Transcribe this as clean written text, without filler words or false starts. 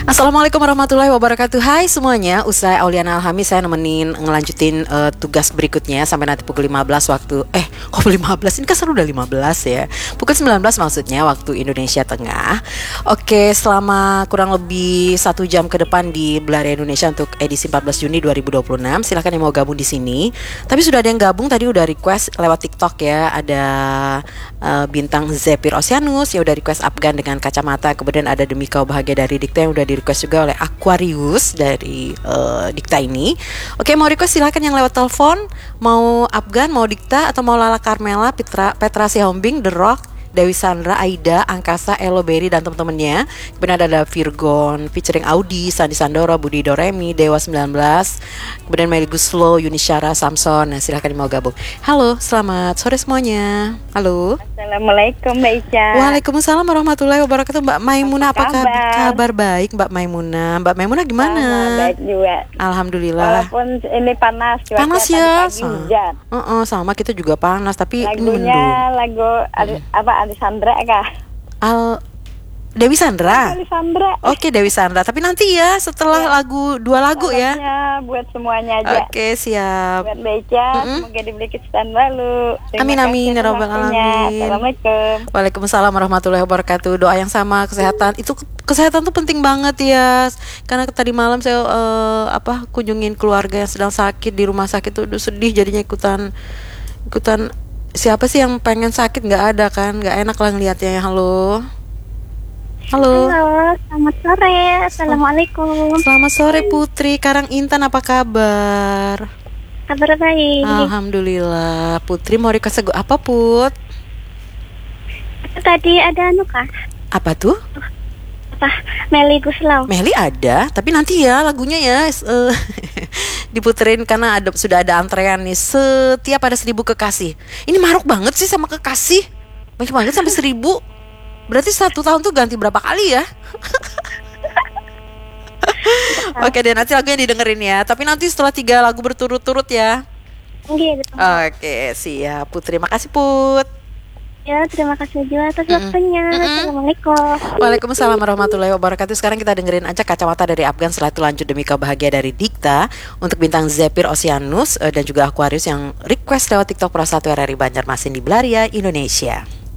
Assalamualaikum warahmatullahi wabarakatuh. Hai semuanya, usai Auliana Alhami saya nemenin ngelanjutin tugas berikutnya sampai nanti pukul 15 waktu kok 15? Ini kan seru udah 15 ya. Pukul 19 maksudnya waktu Indonesia Tengah. Oke, selama kurang lebih 1 jam ke depan di Belaria Indonesia untuk edisi 14 Juni 2026. Silahkan yang mau gabung di sini. Tapi sudah ada yang gabung tadi udah request lewat TikTok ya. Ada bintang Zephyr Oceanus ya udah request Afgan dengan kacamata. Kemudian ada Demi Kau Bahagia dari Dikta yang udah di request juga oleh Aquarius dari Dikta ini. Oke, mau request silahkan yang lewat telepon. Mau Afgan, mau Dikta, atau mau Lala Carmela, Petra Sihombing, The Rock, Dewi Sandra, Aida, Angkasa, Elo Berry dan teman-temannya. Kemudian ada Virgon featuring Audi, Sandi Sandoro, Budi Doremi, Dewa 19. Kemudian Meli Guslo, Yunisyara, Samson. Nah, silahkan yang mau gabung. Halo, selamat sore semuanya. Halo. Assalamualaikum Mbak Ica. Waalaikumsalam warahmatullahi wabarakatuh. Mbak Maimunah, apa kabar? Baik Mbak Maimunah. Mbak Maimunah gimana? Baik juga. Alhamdulillah. Walaupun ini panas ya. pagi hujan. Sama kita juga panas tapi lagunya lagu Alessandra kah? Dewi Sandra. Alessandra. Oke, Dewi Sandra. Tapi nanti ya setelah dua lagu ya. Buat semuanya aja. Oke, siap. Buat Mbak Ica, semoga diberi kesehatan lalu. Amin ya rabbal alamin. Assalamualaikum. Waalaikumsalam warahmatullahi wabarakatuh. Doa yang sama, kesehatan. Itu kesehatan tuh penting banget ya. Karena tadi malam saya kunjungin keluarga yang sedang sakit di rumah sakit tuh sedih jadinya ikutan. Siapa sih yang pengen sakit, nggak ada kan, nggak enak lah ngeliatnya ya. Halo, selamat sore. Assalamualaikum. Selamat sore Putri Karang Intan, apa kabar? Kabar baik. Alhamdulillah. Putri mau request lagu apa, Put? Tadi ada kah? Apa tuh? Meli Guslau. Meli ada, tapi nanti ya lagunya ya diputerin karena sudah ada antrean nih. Setiap ada 1000 kekasih. Ini maruk banget sih sama kekasih. Banyak banget sampai 1000. Berarti 1 tahun tuh ganti berapa kali ya? Oke deh, nanti lagunya didengerin ya. Tapi nanti setelah 3 lagu berturut-turut ya. Oke, siap Putri. Makasih Put. Ya, terima kasih juga atas waktunya. Assalamualaikum. Waalaikumsalam warahmatullahi wabarakatuh. Sekarang kita dengerin aja Kacamata dari Afgan. Setelah itu lanjut Demi Kau Bahagia dari Dikta untuk bintang Zephyr Oceanus dan juga Aquarius yang request lewat TikTok Pro 1 RRI Banjarmasin di Belaria, Indonesia.